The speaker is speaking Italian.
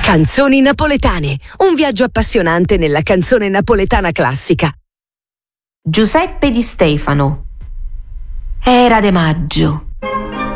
Canzoni napoletane, un viaggio appassionante nella canzone napoletana classica. Giuseppe Di Stefano. Era de maggio.